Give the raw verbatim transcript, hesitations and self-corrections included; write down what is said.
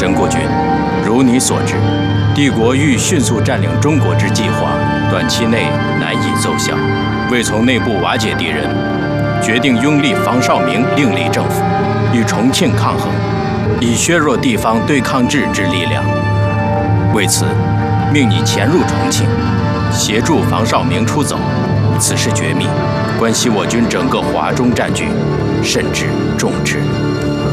申国君，如你所知，帝国欲迅速占领中国之计划，短期内难以奏效。为从内部瓦解敌人，决定拥立房绍明另立政府，与重庆抗衡，以削弱地方对抗制之力量。为此，命你潜入重庆，协助房绍明出走。此事绝密，关系我军整个华中战局，慎之重之。